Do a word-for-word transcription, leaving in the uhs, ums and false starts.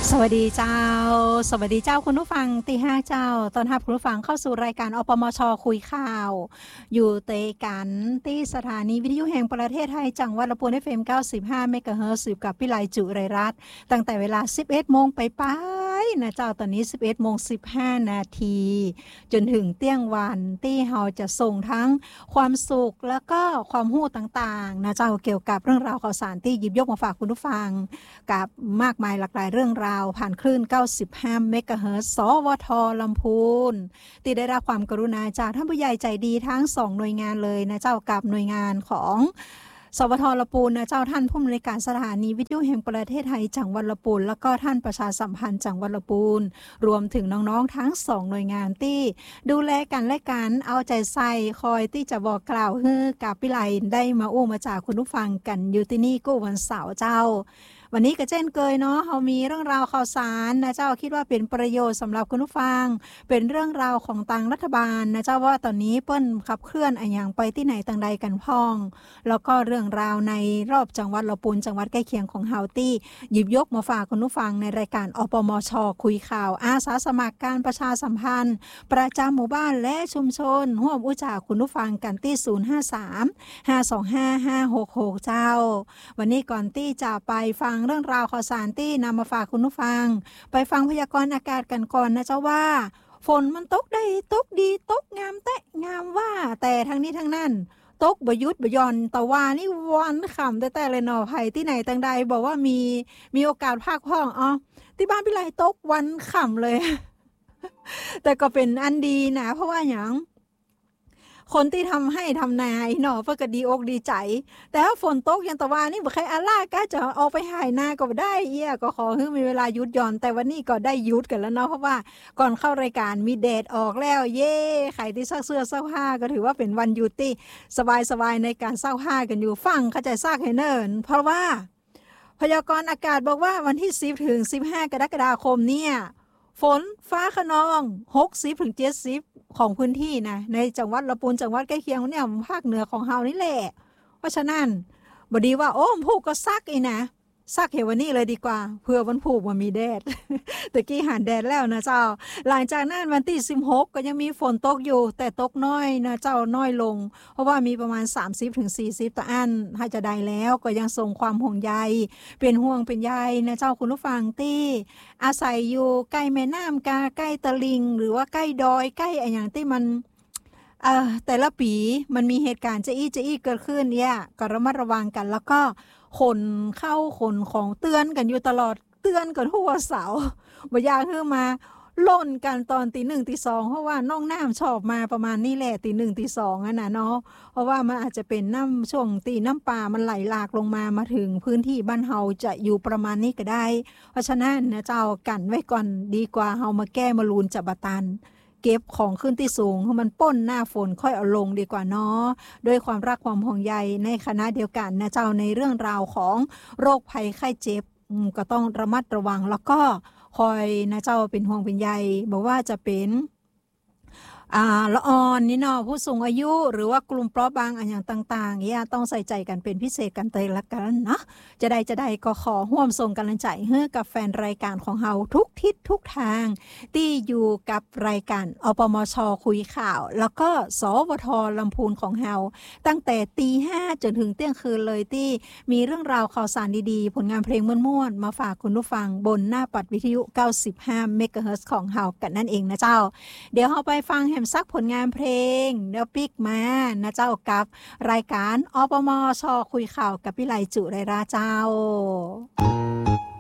สวัสดีเจ้าสวัสดีเจ้าคุณผู้ฟังตีห้าเจ้าตอนรับคุณผู้ฟังเข้าสู่รายการอปมชคุยข่าวอยู่เตกันที่สถานีวิทยุแห่งประเทศไทยจังหวัดลำพูน เอฟ เอ็ม เก้าสิบห้า เมกะเฮิรตซ์กับพี่ไลจุไรรัตน์ตั้งแต่เวลา สิบเอ็ดโมงไปไปนะเจ้าตอนนี้ สิบเอ็ดโมงสิบห้า นาทีจนถึงเที่ยงวันที่เราจะส่งทั้งความสุขแล้วก็ความรู้ต่างๆนะเจ้าเกี่ยวกับเรื่องราวข่าวสารที่หยิบยกมาฝากคุณผู้ฟังกับมากมายหลากหลายเรื่องราวผ่านคลื่นเก้าสิบห้าเมกะเฮิรตซ์สวทลำพูนที่ได้รับความกรุณาจากท่านผู้ใหญ่ใจดีทั้งสองหน่วยงานเลยนะเจ้ากับหน่วยงานของสวทลำพูนนะเจ้าท่านผู้อำนวยการสถานีวิทยุแห่งประเทศไทยจังหวัดลำพูนแล้วก็ท่านประชาสัมพันธ์จังหวัดลำพูนรวมถึงน้องๆทั้งสองหน่วยงานที่ดูแลกันและกันเอาใจใส่คอยที่จะบอกกล่าวให้กับพี่ไลได้มาอู้มาจากคุณผู้ฟังกันอยู่ที่นี่กู้วันเสาร์เจ้าวันนี้ก็เช่นเคยเนาะเรามีเรื่องราวข่าวสารนะเจ้าคิดว่าเป็นประโยชน์สำหรับคุณผู้ฟังเป็นเรื่องราวของต่างรัฐบาลนะเจ้าว่าตอนนี้เปิ้นขับเคลื่อนอะไรอย่างไปที่ไหนต่างใดกันพ้องแล้วก็เรื่องราวในรอบจังหวัดลำพูนจังหวัดใกล้เคียงของเฮาตี้หยิบยกมาฝากคุณผู้ฟังในรายการอปมชคุยข่าวอาสาสมัครการประชาสัมพันธ์ประจำหมู่บ้านและชุมชนร่วมอู้จากคุณผู้ฟังกันที่ศูนย์ ห้า สาม ห้า สอง ห้า ห้า หก หกเจ้าวันนี้ก่อนที่จะไปฟังเรื่องราวข่าวสารที่นำมาฝากคุณผู้ฟังไปฟังพยากรณ์อากาศกันก่อนนะเจ้าว่าฝนมันตกได้ตกดีตกงามแตะงามว่าแต่ทั้งนี้ทั้งนั้นตกบยุดบยอนตะวานี่วันขำแต่แต่เลยเนาะไผที่ไหนต่างใดบอกว่ามีมีโอกาสภาคพ้องอ๋อที่บ้านพี่ไลตกวันขำเลย แต่ก็เป็นอันดีนะเพราะว่าหยังคนที่ทำให้ทำนาไอ้หนอเพื่อก็ดีอกดีใจแต่ถ้าฝนตกอย่างตะวันนี่บ่ใครอาล่าก็จะเอาไปหายนาก็ได้เอี้ยก็ขอให้มีเวลาหยุดหย่อนแต่วันนี้ก็ได้หยุดกันแล้วเนาะเพราะว่าก่อนเข้ารายการมีแดดออกแล้วเย่ใครที่ซักเสื้อซักผ้าก็ถือว่าเป็นวันหยุดที่สบายๆในการซักผ้ากันอยู่ฟังเข้าใจซักให้เนิ่นเพราะว่าพยากรณ์อากาศบอกว่าวันที่สิบถึงสิบห้ากรกฎาคมเนี่ยฝนฟ้าคะนองหกสิบถึงเจ็ดสิบของพื้นที่นะในจังหวัดลำพูนจังหวัดใกล้เคียงเนี่ยภาคเหนือของเฮานี่แหละเพราะฉะนั้นบ่ดีว่าโอ้มผูกก็ซักอีนะซักเฮวันนี้เลยดีกว่าเพื่อวันผูกมันมีแดด ตะกี้หันแดดแล้วนะเจ้าหลังจากนั้นวันที่สิบหกก็ยังมีฝนตกอยู่แต่ตกน้อยนะเจ้าน้อยลงเพราะว่ามีประมาณ สามสิบถึงสี่สิบ ต่ออันถ้าจะได้แล้วก็ยังส่งความห่วงใยเป็นห่วงเป็นใยนะเจ้าคุณผู้ฟังที่อาศัยอยู่ใกล้แม่น้ำกาใกล้ตะลิงหรือว่าใกล้ดอยใกล้อะไรอย่างที่มันเอ่อแต่ละปีมันมีเหตุการณ์จะอี้จะอี้เกิดขึ้นเนี่ยก็ระมัดระวังกันแล้วก็คนเข้าคนของเตือนกันอยู่ตลอดเตือนกันทั่วเสาบ่อยากให้มาล่นกันตอนตีหนึ่งตีสองเพราะว่าน้องน้ำชอบมาประมาณนี้แหละตีหนึ่งตีสองอ่ะนะเนาะเพราะว่ามันอาจจะเป็นน้ำช่วงตีน้ำป่ามันไหลหลากลงมามาถึงพื้นที่บ้านเฮาจะอยู่ประมาณนี้ก็ได้เพราะฉะนั้นนะเจ้ากันไว้ก่อนดีกว่าเฮามาแก้มาลูนจับตันเก็บของขึ้นที่สูงให้มันป้นหน้าฝนค่อยเอาลงดีกว่าเนาะด้วยความรักความห่วงใยในคณะเดียวกันนะเจ้าในเรื่องราวของโรคภัยไข้เจ็บก็ต้องระมัดระวังแล้วก็คอยนะเจ้าเป็นห่วงเป็นใยบอกว่าจะเป็นอ่าละอ่อนนี่เนาะผู้สูงอายุหรือว่ากลุ่มเปราะบางอันอย่างต่างๆเนี่ยต้องใส่ใจกันเป็นพิเศษกันเตยละกันเนาะจะได้จะได้ก็ขอร่วมส่งกำลังใจให้กับแฟนรายการของเฮาทุกทิศทุกทางที่อยู่กับรายการอปมชคุยข่าวแล้วก็สวทลำพูนของเฮาตั้งแต่ตีห้าจนถึงเที่ยงคืนเลยที่มีเรื่องราวข่าวสารดีๆผลงานเพลงม่วนๆมาฝากคุณผู้ฟังบนหน้าปัดวิทยุเก้าสิบห้าเมกะเฮิรตซ์ของเฮากันนั่นเองนะเจ้าเดี๋ยวเฮาไปฟังแฮมซักผลงานเพลงเดี๋ยวปิกมานะเจ้ากับรายการอปมชคุยข่าวกับพี่ไลจุไรราเจ้า